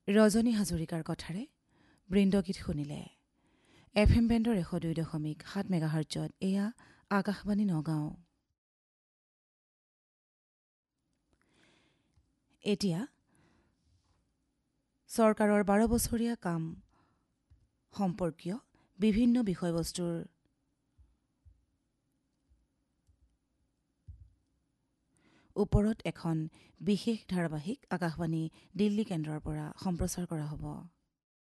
ৰজনী হাজৰিকাৰ কথাৰে বৃন্দগীত শুনিলে। FM বেণ্ডৰ 102.7 মেগাহাৰ্টজত এয়া আকাশবাণী নগাঁও। এতিয়া চৰকাৰৰ 12 বছৰীয়া কাম সম্পৰ্কীয় বিভিন্ন বিষয়বস্তুৰ ওপৰত এখন বিশেষ ধাৰাবাহিক আকাশবাণী দিল্লী কেন্দ্ৰৰ পৰা সম্প্ৰচাৰ কৰা হ'ব।